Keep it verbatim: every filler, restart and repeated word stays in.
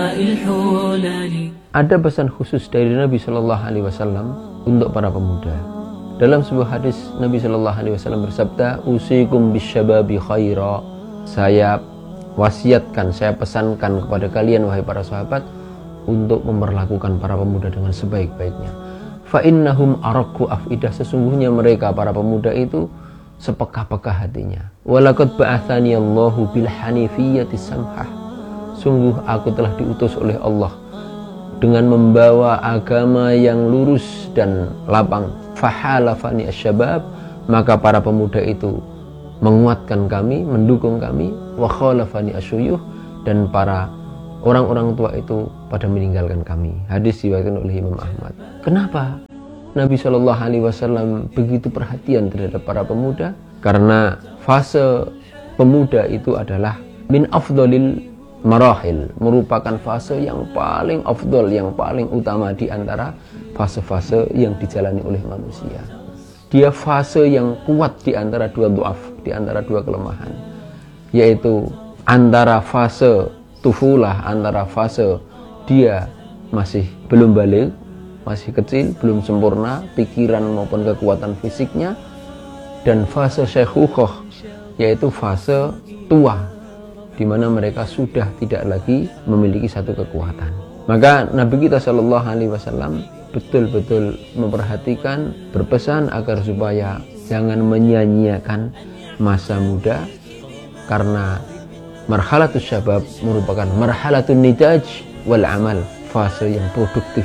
Ada pesan khusus dari Nabi Shallallahu Alaihi Wasallam untuk para pemuda. Dalam sebuah hadis Nabi Shallallahu Alaihi Wasallam bersabda, "Usikum bisyababi khaira." Saya wasiatkan, saya pesankan kepada kalian wahai para sahabat untuk memperlakukan para pemuda dengan sebaik-baiknya. Fa innahum araku afidah, sesungguhnya mereka para pemuda itu sepekah-pekah hatinya. Walaqad ba'atsani Allahu bil hanifiyyati samhah. Sungguh aku telah diutus oleh Allah dengan membawa agama yang lurus dan lapang. Fahalafani asyabab, maka para pemuda itu menguatkan kami, mendukung kami. Wa khalafani asyuyuh, dan para orang-orang tua itu pada meninggalkan kami. Hadis diriwayatkan oleh Imam Ahmad. Kenapa Nabi Shallallahu Alaihi Wasallam begitu perhatian terhadap para pemuda? Karena fase pemuda itu adalah min afdolil marahil, merupakan fase yang paling afdol, yang paling utama di antara fase-fase yang dijalani oleh manusia. Dia fase yang kuat di antara dua du'af, di antara dua kelemahan, yaitu antara fase tufulah, antara fase dia masih belum balik, masih kecil, belum sempurna pikiran maupun kekuatan fisiknya, dan fase syaikhukhah, yaitu fase tua, di mana mereka sudah tidak lagi memiliki satu kekuatan. Maka Nabi kita Shallallahu Alaihi Wasallam betul-betul memperhatikan, berpesan agar supaya jangan menyia-nyiakan masa muda, karena marhalatus syabab merupakan marhalatun nidaj wal amal, fase yang produktif